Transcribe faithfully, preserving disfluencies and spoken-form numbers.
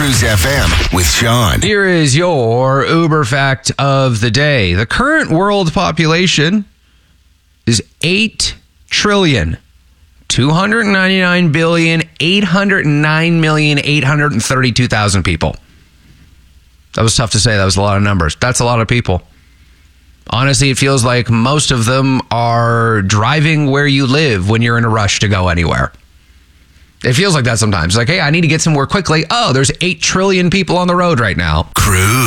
Cruise F M with Sean. Here is your Uber fact of the day. The current world population is eight trillion, two hundred ninety-nine billion, eight hundred nine million, eight hundred thirty-two thousand people. That was tough to say. That was a lot of numbers. That's a lot of people. Honestly, it feels like most of them are driving where you live when you're in a rush to go anywhere. It feels like that sometimes. Like, hey, I need to get somewhere quickly. Oh, there's eight trillion people on the road right now. Cruise.